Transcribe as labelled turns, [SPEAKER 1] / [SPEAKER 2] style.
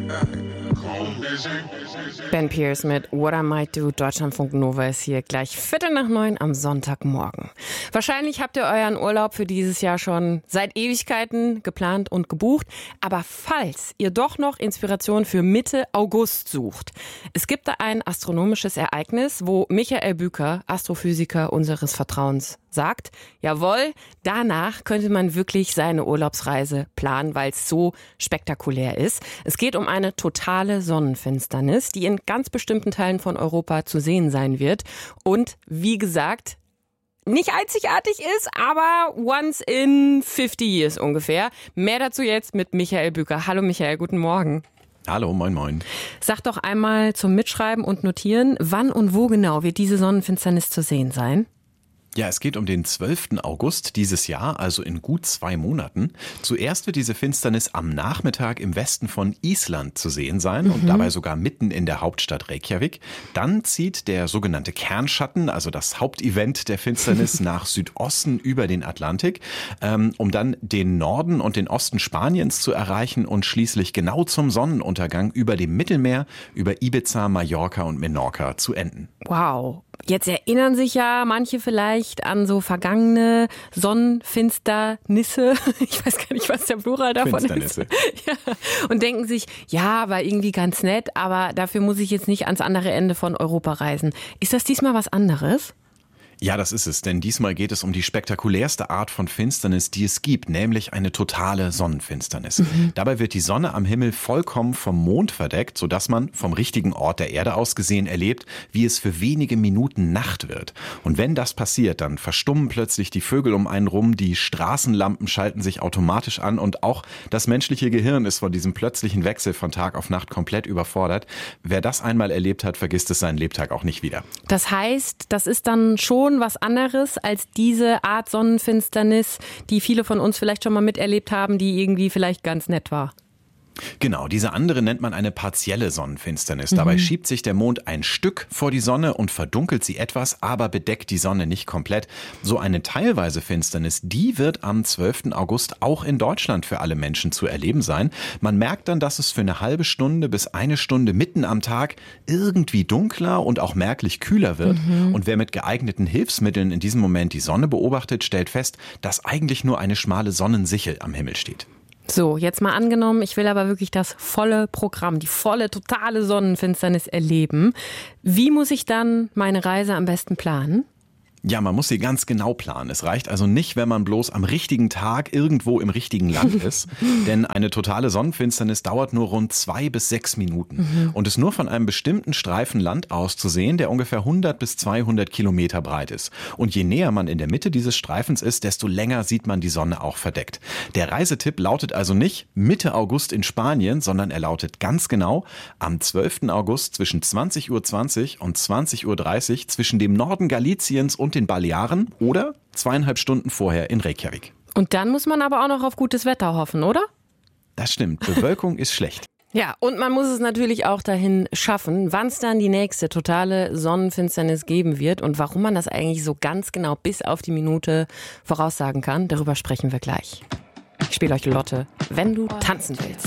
[SPEAKER 1] Ben Pearce mit What I Might Do. Deutschlandfunk Nova ist hier gleich 8:45 am Sonntagmorgen. Wahrscheinlich habt ihr euren Urlaub für dieses Jahr schon seit Ewigkeiten geplant und gebucht. Aber falls ihr doch noch Inspiration für Mitte August sucht, es gibt da ein astronomisches Ereignis, wo Michael Büker, Astrophysiker unseres Vertrauens, sagt, jawohl, danach könnte man wirklich seine Urlaubsreise planen, weil es so spektakulär ist. Es geht um eine totale Sonnenfinsternis, die in ganz bestimmten Teilen von Europa zu sehen sein wird. Und wie gesagt, nicht einzigartig ist, aber once in 50 years ungefähr. Mehr dazu jetzt mit Michael Büker. Hallo Michael, guten Morgen.
[SPEAKER 2] Hallo, moin moin.
[SPEAKER 1] Sag doch einmal zum Mitschreiben und Notieren, wann und wo genau wird diese Sonnenfinsternis zu sehen sein?
[SPEAKER 2] Ja, es geht um den 12. August dieses Jahr, also in gut 2 Monaten. Zuerst wird diese Finsternis am Nachmittag im Westen von Island zu sehen sein und dabei sogar mitten in der Hauptstadt Reykjavik. Dann zieht der sogenannte Kernschatten, also das Hauptevent der Finsternis, nach Südosten über den Atlantik, um dann den Norden und den Osten Spaniens zu erreichen und schließlich genau zum Sonnenuntergang über dem Mittelmeer, über Ibiza, Mallorca und Menorca zu enden.
[SPEAKER 1] Wow. Jetzt erinnern sich ja manche vielleicht an so vergangene Sonnenfinsternisse. Ich weiß gar nicht, was der Plural davon ist. Ja. Und denken sich, ja, war irgendwie ganz nett, aber dafür muss ich jetzt nicht ans andere Ende von Europa reisen. Ist das diesmal was anderes?
[SPEAKER 2] Ja, das ist es, denn diesmal geht es um die spektakulärste Art von Finsternis, die es gibt, nämlich eine totale Sonnenfinsternis. Dabei wird die Sonne am Himmel vollkommen vom Mond verdeckt, sodass man vom richtigen Ort der Erde aus gesehen erlebt, wie es für wenige Minuten Nacht wird. Und wenn das passiert, dann verstummen plötzlich die Vögel um einen rum, die Straßenlampen schalten sich automatisch an und auch das menschliche Gehirn ist von diesem plötzlichen Wechsel von Tag auf Nacht komplett überfordert. Wer das einmal erlebt hat, vergisst es seinen Lebtag auch nicht wieder.
[SPEAKER 1] Das heißt, das ist dann schon was anderes als diese Art Sonnenfinsternis, die viele von uns vielleicht schon mal miterlebt haben, die irgendwie vielleicht ganz nett war.
[SPEAKER 2] Genau, diese andere nennt man eine partielle Sonnenfinsternis. Dabei schiebt sich der Mond ein Stück vor die Sonne und verdunkelt sie etwas, aber bedeckt die Sonne nicht komplett. So eine teilweise Finsternis, die wird am 12. August auch in Deutschland für alle Menschen zu erleben sein. Man merkt dann, dass es für eine halbe Stunde bis 1 Stunde mitten am Tag irgendwie dunkler und auch merklich kühler wird. Und wer mit geeigneten Hilfsmitteln in diesem Moment die Sonne beobachtet, stellt fest, dass eigentlich nur eine schmale Sonnensichel am Himmel steht.
[SPEAKER 1] So, jetzt mal angenommen, ich will aber wirklich das volle Programm, die volle, totale Sonnenfinsternis erleben. Wie muss ich dann meine Reise am besten planen?
[SPEAKER 2] Ja, man muss sie ganz genau planen. Es reicht also nicht, wenn man bloß am richtigen Tag irgendwo im richtigen Land ist. Denn eine totale Sonnenfinsternis dauert nur rund 2 bis 6 Minuten und ist nur von einem bestimmten Streifen Land aus zu sehen, der ungefähr 100 bis 200 Kilometer breit ist. Und je näher man in der Mitte dieses Streifens ist, desto länger sieht man die Sonne auch verdeckt. Der Reisetipp lautet also nicht Mitte August in Spanien, sondern er lautet ganz genau am 12. August zwischen 20:20 Uhr und 20:30 Uhr zwischen dem Norden Galiciens und den Balearen oder 2,5 Stunden vorher in Reykjavik.
[SPEAKER 1] Und dann muss man aber auch noch auf gutes Wetter hoffen, oder?
[SPEAKER 2] Das stimmt, Bewölkung ist schlecht.
[SPEAKER 1] Ja, und man muss es natürlich auch dahin schaffen, wann es dann die nächste totale Sonnenfinsternis geben wird und warum man das eigentlich so ganz genau bis auf die Minute voraussagen kann. Darüber sprechen wir gleich. Ich spiele euch Lotte, wenn du tanzen willst.